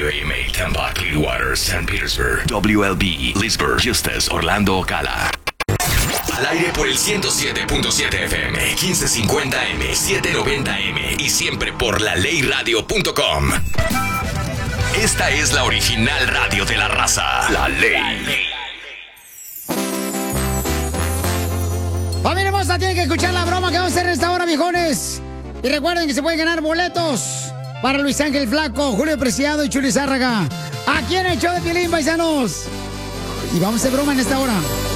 WAMA, Tampa, Clearwater, St. Petersburg. WLB, Leesburg, Eustis, Orlando, Ocala. Al aire por el 107.7 FM, 1550M, 790M y siempre por LaLeyRadio.com. Esta es la original radio de la raza, La Ley. Familia hermosa, tienen que escuchar la broma que vamos a hacer en esta hora, viejones. Y recuerden que se pueden ganar boletos para Luis Ángel Flaco, Julio Preciado y Chuli Zárraga. Aquí en el show de Piolín, paisanos. Y vamos a hacer broma en esta hora.